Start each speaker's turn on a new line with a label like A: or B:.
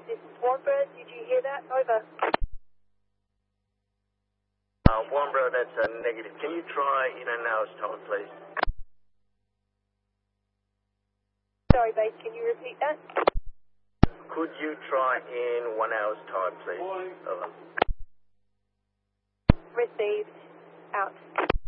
A: this is Warnborough. Did you hear that? Over.
B: Warnborough, that's a negative. Can you try in an hour's time, please?
A: Sorry, base, can you repeat that?
B: Could you try in 1 hour's time, please? Over.
A: Received. Out.